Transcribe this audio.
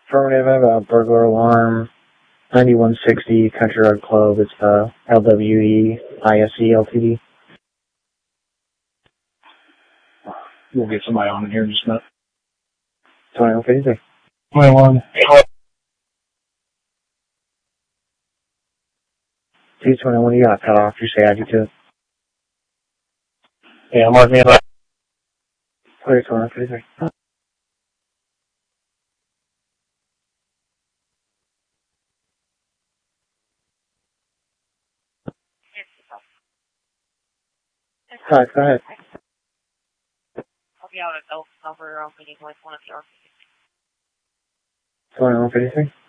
Affirmative, I have a burglar alarm, 9160 Country Road Club. It's LWE ISE LTD. We'll get somebody on in here in just a minute. 2153. 21. 221, you got cut off. You say add you to it. Yeah, I'm marking it up. 2153. Hi, go ahead. I'll be out at Elk Cover. I'll be like one of the 2153.